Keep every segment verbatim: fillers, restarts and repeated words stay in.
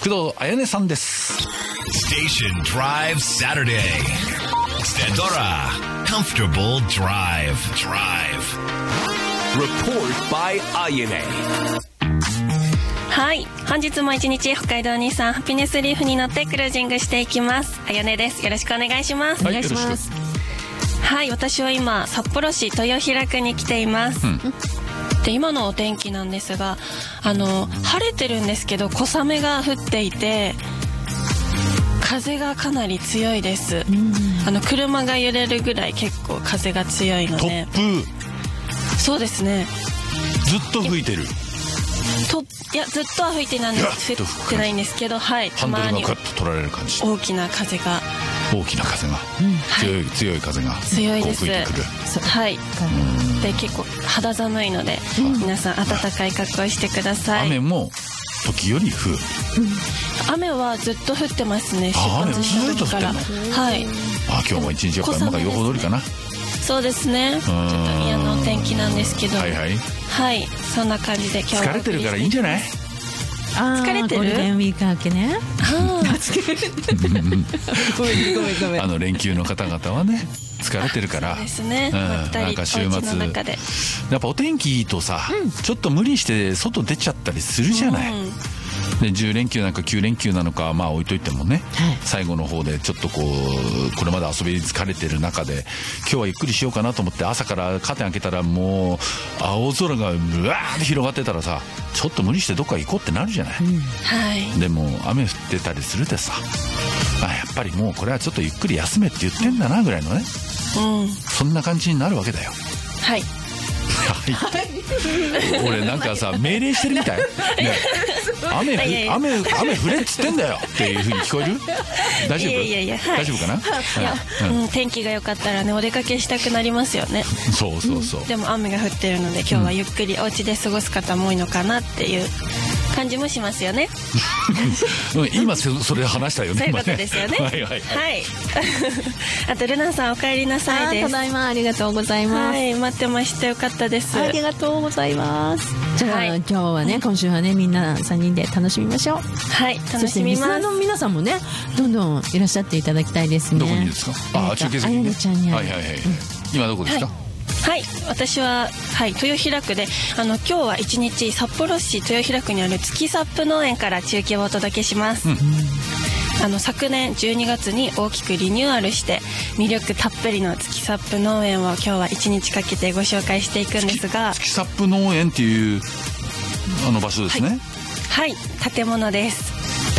工藤彩音さんです。 Station Drive Saturday Stedora Comfortable Drive Drive Report by Ayane。 はい、本日も一日北海道日産ハピネスリーフに乗ってクルージングしていきます。あやねです。よろしくお願いします。 はい、 お願いしよろします。はい、私は今札幌市豊平区に来ています、うん、で今のお天気なんですが、あの晴れてるんですけど小雨が降っていて風がかなり強いです、うん、あの車が揺れるぐらい結構風が強いので。 突風。 そうですね、 ずっと吹いてる。 といやずっとは吹いてないんです降ってないんですけど、はい、 ハンドルがカッと取られる感じ。 大きな風が大きな風が、うん、強い、はい、強い風が強いです。 吹いてくる。 はい、で結構肌寒いので、うん、皆さん暖かい格好をしてください。 雨も時より降る、 うん、雨はずっと降ってますね。出発した時から。はい。 あ、今日も一日やっぱりなんか予報通りかな。 そうですね、ちょっと嫌なお天気なんですけど、 はいはい、 はい、そんな感じで今日は疲れてるからいいんじゃない？ あ、疲れてる？ ゴールデンウィーク明けね。ごめんごめんごめん。 あの連休の方々はね疲れてるから。 そうですね、 うん、なんか週末やっぱお天気いいとさ、うん、ちょっと無理して外出ちゃったりするじゃない、うん、でじゅう連休なんかきゅう連休なのかまあ置いといてもね、はい、最後の方でちょっとこうこれまで遊び疲れてる中で今日はゆっくりしようかなと思って朝からカーテン開けたらもう青空がブワーって広がってたらさ、ちょっと無理してどっか行こうってなるじゃない、うん、 はい。でも雨降ってたりするでさ、あ、やっぱりもうこれはちょっとゆっくり休めって言ってんだなぐらいのね、うん、そんな感じになるわけだよ。 はい。 俺なんかさ命令してるみたい、ね、雨雨雨降れっつってんだよっていう風に聞こえる？大丈夫？いやいやいや、はい、大丈夫かな？いや、 うんうん、天気が良かったらねお出かけしたくなりますよね。 そうそうそう、うん、 でも雨が降ってるので今日はゆっくりお家で過ごす方も多いのかなっていう感じもしますよね。 今それ話したよね。 そういうことですよね。はいはいはい、はい、あとルナさんお帰りなさいです。 ただいま、ありがとうございます。 はい、待ってました。よかったです。 ありがとうございます。じゃあ、はい、今日はね、今週はねみんなさんにんで楽しみましょう。 はい、楽しみます。そしてリスナーの皆さんもねどんどんいらっしゃっていただきたいですね。 どこにですか？あ、中継席に。あやねちゃんに。 はいはいはい、うん、今どこですか？はいはい、私は、はい、豊平区で、あの今日は一日札幌市豊平区にある月サップ農園から中継をお届けします、うん、あの昨年じゅうにがつに大きくリニューアルして魅力たっぷりの月サップ農園を今日は一日かけてご紹介していくんですが、 月サップ農園っていうあの場所ですね。 はい、はい、建物です。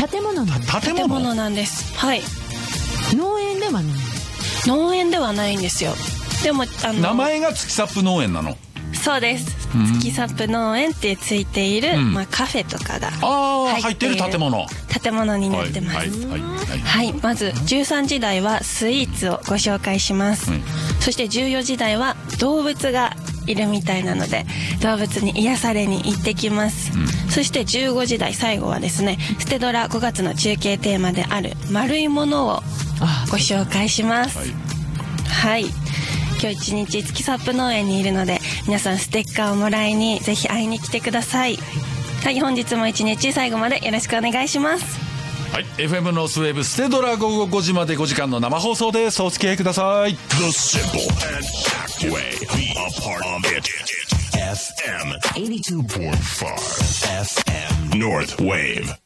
建物なんです。 建物なんです。はい。 農園ではない。 農園ではないんですよ。でもあの名前が月サップ農園なの？ そうです、うん、月サップ農園ってついている、うん、まあ、カフェとかが入っている建物建物になってます。はい、はいはいはい、まずじゅうさんじ台はスイーツをご紹介します、うん、そしてじゅうよじ台は動物がいるみたいなので動物に癒されに行ってきます、うん、そしてじゅうごじ台最後はですねステドラごがつの中継テーマである丸いものをご紹介します。はい、はい、今日一日月サップ農園にいるので皆さんステッカーをもらいにぜひ会いに来てください。はい、本日も一日最後までよろしくお願いします。 はい、エフエム ノースウェーブステドラ午後ごじまでごじかんの生放送です。お付き合いください。 The simple and packed way Be a part of itエフエム エイティツーポイントファイブ エフエム North Wave